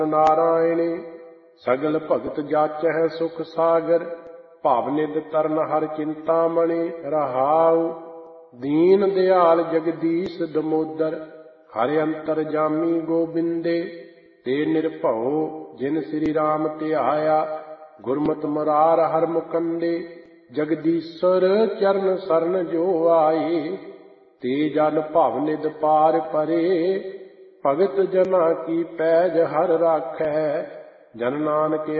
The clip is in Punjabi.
ਨਾਰਾਇਣੇ। ਸਗਲ ਭਗਤ ਜਾਚਹਿ ਸੁਖ ਸਾਗਰ, ਭਵ ਨਿਧ ਤਰਨ ਹਰਿ ਚਿੰਤਾਮਣਿ। ਰਹਾਉ ਦੀਨ ਦਿਆਲ ਜਗਦੀਸ਼ ਦਮੋਦਰ, ਹਰਿ ਅੰਤਰਜਾਮੀ ਗੋਬਿੰਦੇ। ਤੇ ਨਿਰਭਉ ਜਿਨ ਸ੍ਰੀ ਰਾਮ ਧਿਆਇਆ, ਗੁਰਮਤਿ ਮੁਰਾਰ ਹਰਿ ਮੁਕੰਦੇ। ਜਗਦੀਸ਼ਰ ਚਰਨ ਸਰਨ ਜੋ ਆਏ, ਤੇ ਜਨ ਭਵ ਨਿਧ ਪਾਰ ਪਰੇ। ਭਗਤ ਜਨਾਂ ਕੀ ਪੈਜ ਹਰਿ ਰਾਖੈ, ਜਨ ਨਾਨਕ